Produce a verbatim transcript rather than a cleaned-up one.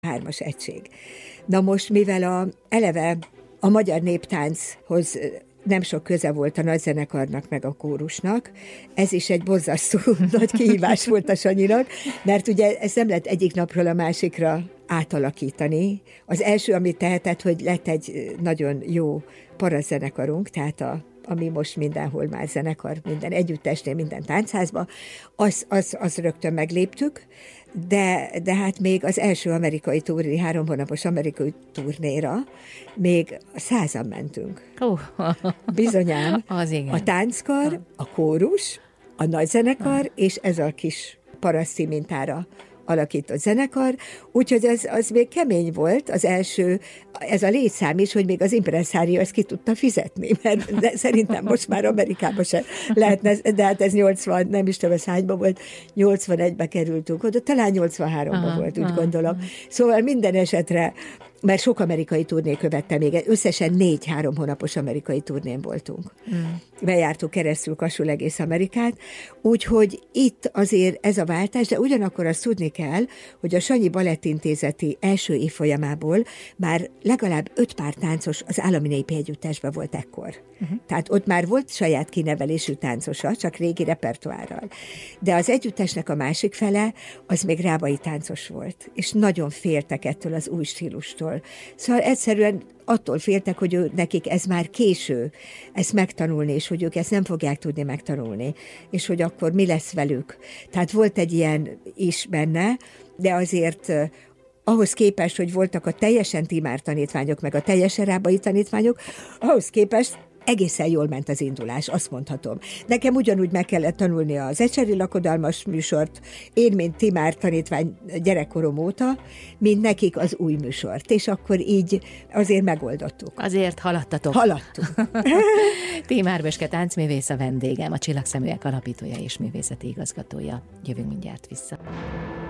hármas egység. Na most, mivel a, eleve a magyar néptánchoz nem sok köze volt a nagyzenekarnak meg a kórusnak, ez is egy borzasztó nagy kihívás volt a Sanyinak, mert ugye ezt nem lehet egyik napról a másikra átalakítani. Az első, amit tehetett, hogy lett egy nagyon jó parazenekarunk, tehát a ami most mindenhol már zenekar, minden együttesnél, minden táncházba, az, az, az rögtön megléptük, de, de hát még az első amerikai turné, három hónapos amerikai turnéra még százan mentünk. Uh. Bizonyám. Az igen. A tánckar, a kórus, a nagyzenekar, uh. és ez a kis paraszti mintára alakított zenekar, úgyhogy az, az még kemény volt, az első, ez a létszám is, hogy még az impresszárió ezt ki tudta fizetni, mert de szerintem most már Amerikában sem lehetne, de hát ez nyolcvan, nem is tudom, ez hányban volt, nyolcvanegybe kerültünk oda, talán nyolcvanháromban aha, volt, úgy aha, gondolom. Aha. Szóval minden esetre, mert sok amerikai turné követte még, összesen négy három hónapos amerikai turnén voltunk. Hmm. Bejártuk keresztül Kasul egész Amerikát, úgyhogy itt azért ez a váltás, de ugyanakkor azt tudni kell, hogy a Sanyi Balettintézeti első évfolyamából már legalább öt pár táncos az Állami Népi Együttesben volt ekkor. Uh-huh. Tehát ott már volt saját kinevelésű táncosa, csak régi repertoárral. De az együttesnek a másik fele, az még rábai táncos volt, és nagyon féltek ettől az új stílustól. Szóval egyszerűen attól féltek, hogy ő, nekik ez már késő, ezt megtanulni, és hogy ők ezt nem fogják tudni megtanulni, és hogy akkor mi lesz velük. Tehát volt egy ilyen is benne, de azért ahhoz képest, hogy voltak a teljesen Timár tanítványok, meg a teljesen rábai tanítványok, ahhoz képest egészen jól ment az indulás, azt mondhatom. Nekem ugyanúgy meg kellett tanulni az Ecseri lakodalmas műsort, én, mint Timár tanítvány gyerekkorom óta, mint nekik az új műsort, és akkor így azért megoldottuk. Azért haladtatok. Haladtunk. Timár Böske táncművész a vendégem, a Csillagszeműek alapítója és művészeti igazgatója. Jövünk mindjárt vissza.